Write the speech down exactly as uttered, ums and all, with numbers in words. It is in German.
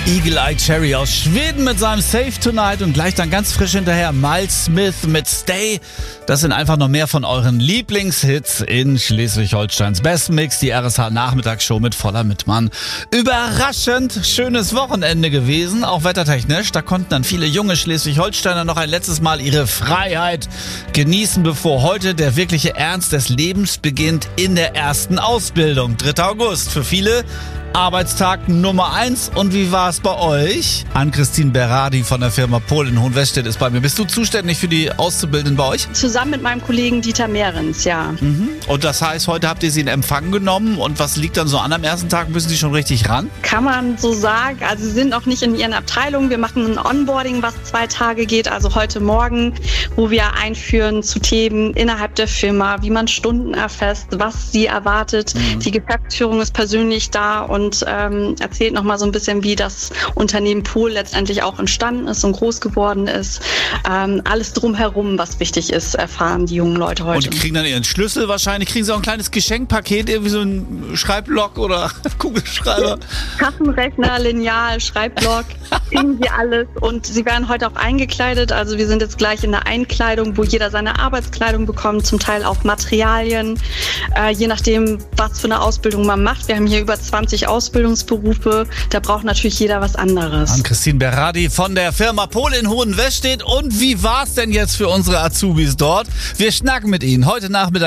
Eagle Eye Cherry aus Schweden mit seinem Save Tonight und gleich dann ganz frisch hinterher Miles Smith mit Stay. Das sind einfach noch mehr von euren Lieblingshits in Schleswig-Holsteins Bestmix, die R S H-Nachmittagsshow mit Voller Mittmann. Überraschend schönes Wochenende gewesen, auch wettertechnisch. Da konnten dann viele junge Schleswig-Holsteiner noch ein letztes Mal ihre Freiheit genießen, bevor heute der wirkliche Ernst des Lebens beginnt in der ersten Ausbildung. dritter August. Für viele Arbeitstag Nummer eins. Und wie war es bei euch? Ann-Christine Berardi von der Firma Pohl in Hohenwestedt ist bei mir. Bist du zuständig für die Auszubildenden bei euch? Zusammen mit meinem Kollegen Dieter Mehrens, ja. Mhm. Und das heißt, heute habt ihr sie in Empfang genommen. Und was liegt dann so an am ersten Tag? Müssen sie schon richtig ran? Kann man so sagen. Also sie sind noch nicht in ihren Abteilungen. Wir machen ein Onboarding, was zwei Tage geht. Also heute Morgen, wo wir einführen zu Themen innerhalb der Firma, wie man Stunden erfasst, was sie erwartet. Mhm. Die Geschäftsführung ist persönlich da und und ähm, erzählt nochmal so ein bisschen, wie das Unternehmen Pohl letztendlich auch entstanden ist und groß geworden ist. Ähm, alles drumherum, was wichtig ist, erfahren die jungen Leute heute. Und die kriegen dann ihren Schlüssel wahrscheinlich, kriegen sie auch ein kleines Geschenkpaket, irgendwie so ein Schreibblock oder Kugelschreiber. Kassenrechner, Lineal, Schreibblock, kriegen sie alles. Und sie werden heute auch eingekleidet, also wir sind jetzt gleich in der Einkleidung, wo jeder seine Arbeitskleidung bekommt, zum Teil auch Materialien, äh, je nachdem, was für eine Ausbildung man macht. Wir haben hier über zwanzig Ausbildungsberufe, da braucht natürlich jeder was anderes. Ann-Christine Berardi von der Firma Pohl in Hohenwestedt. Und wie war's denn jetzt für unsere Azubis dort? Wir schnacken mit ihnen heute Nachmittag